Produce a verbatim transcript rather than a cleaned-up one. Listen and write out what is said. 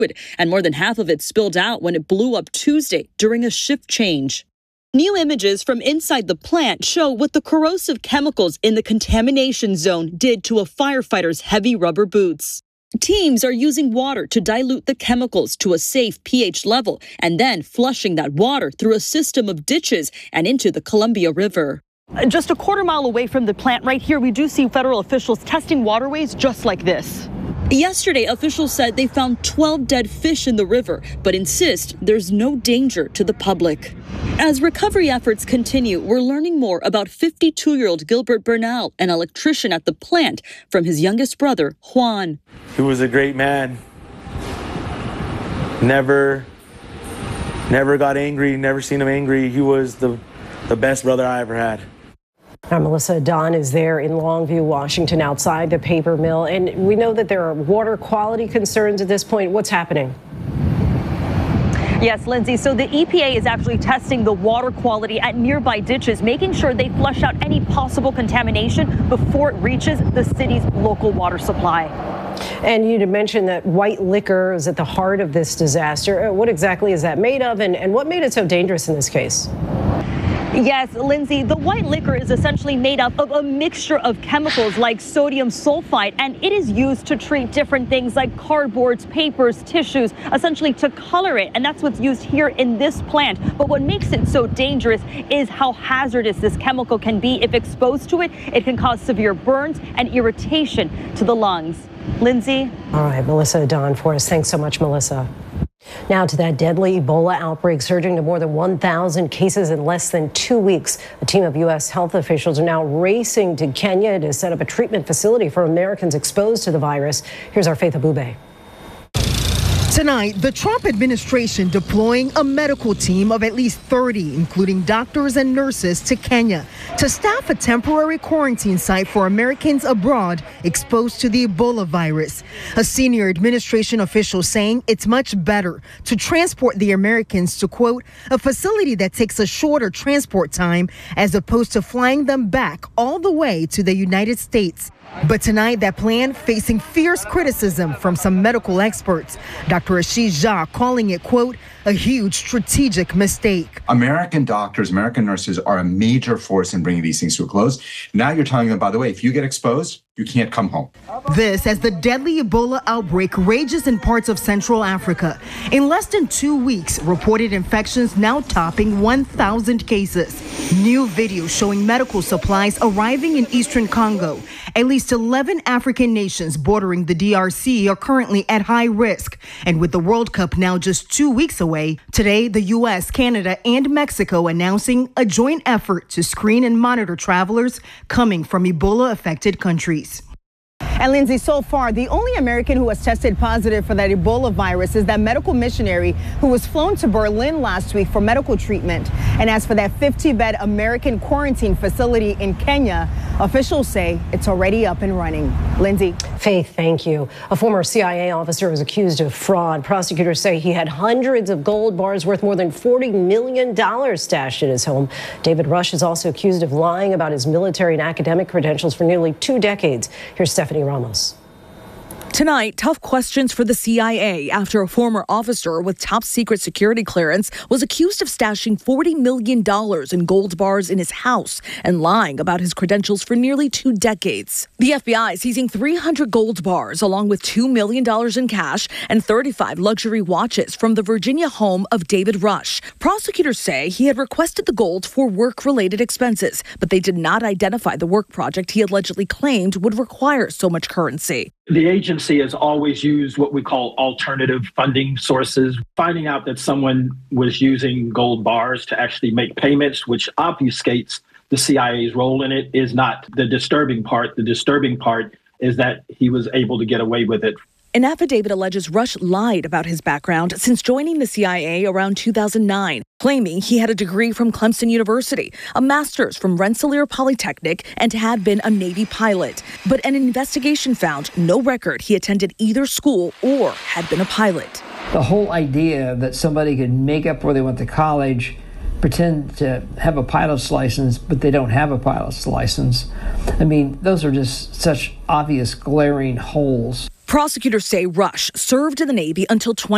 and more than half of it spilled out when it blew up Tuesday during a shift change. New images from inside the plant show what the corrosive chemicals in the contamination zone did to a firefighter's heavy rubber boots. Teams are using water to dilute the chemicals to a safe pH level and then flushing that water through a system of ditches and into the Columbia River. Just a quarter mile away from the plant right here, we do see federal officials testing waterways just like this. Yesterday, officials said they found twelve dead fish in the river, but insist there's no danger to the public. As recovery efforts continue, we're learning more about fifty-two-year-old Gilbert Bernal, an electrician at the plant, from his youngest brother, Juan. He was a great man. Never, never got angry, never seen him angry. He was the, the best brother I ever had. Now, Melissa Don is there in Longview, Washington, outside the paper mill. And we know that there are water quality concerns at this point. What's happening? Yes, Lindsay. So the E P A is actually testing the water quality at nearby ditches, making sure they flush out any possible contamination before it reaches the city's local water supply. And you mentioned that white liquor is at the heart of this disaster. What exactly is that made of, and, and what made it so dangerous in this case? Yes, Lindsay, the white liquor is essentially made up of a mixture of chemicals like sodium sulfite, and it is used to treat different things like cardboards, papers, tissues, essentially to color it. And that's what's used here in this plant. But what makes it so dangerous is how hazardous this chemical can be. If exposed to it, it can cause severe burns and irritation to the lungs. Lindsay? All right, Melissa Don for us. Thanks so much, Melissa. Now to that deadly Ebola outbreak, surging to more than one thousand cases in less than two weeks. A team of U S health officials are now racing to Kenya to set up a treatment facility for Americans exposed to the virus. Here's our Faith Abube. Tonight, the Trump administration deploying a medical team of at least thirty, including doctors and nurses, to Kenya to staff a temporary quarantine site for Americans abroad exposed to the Ebola virus. A senior administration official saying it's much better to transport the Americans to, quote, a facility that takes a shorter transport time as opposed to flying them back all the way to the United States. But tonight, that plan facing fierce criticism from some medical experts. Doctor Ashish Jha calling it, quote, a huge strategic mistake. American doctors, American nurses are a major force in bringing these things to a close. Now you're telling them, by the way, if you get exposed, you can't come home. This as the deadly Ebola outbreak rages in parts of Central Africa. In less than two weeks, reported infections now topping one thousand cases. New video showing medical supplies arriving in eastern Congo. At least eleven African nations bordering the D R C are currently at high risk. And with the World Cup now just two weeks away, today the U S, Canada, and Mexico announcing a joint effort to screen and monitor travelers coming from Ebola-affected countries. And Lindsay, so far, the only American who has tested positive for that Ebola virus is that medical missionary who was flown to Berlin last week for medical treatment. And as for that fifty-bed American quarantine facility in Kenya, officials say it's already up and running. Lindsay. Faith, thank you. A former C I A officer was accused of fraud. Prosecutors say he had hundreds of gold bars worth more than forty million dollars stashed in his home. David Rush is also accused of lying about his military and academic credentials for nearly two decades. Here's Stephanie Ramos. Tonight, tough questions for the C I A after a former officer with top secret security clearance was accused of stashing forty million dollars in gold bars in his house and lying about his credentials for nearly two decades. The F B I seizing three hundred gold bars along with two million dollars in cash and thirty-five luxury watches from the Virginia home of David Rush. Prosecutors say he had requested the gold for work-related expenses, but they did not identify the work project he allegedly claimed would require so much currency. The agency has always used what we call alternative funding sources. Finding out that someone was using gold bars to actually make payments, which obfuscates the C I A's role in it, is not the disturbing part. The disturbing part is that he was able to get away with it. An affidavit alleges Rush lied about his background since joining the C I A around two thousand nine, claiming he had a degree from Clemson University, a master's from Rensselaer Polytechnic, and had been a Navy pilot. But an investigation found no record he attended either school or had been a pilot. The whole idea that somebody could make up where they went to college, pretend to have a pilot's license, but they don't have a pilot's license. I mean, those are just such obvious glaring holes. Prosecutors say Rush served in the Navy until twenty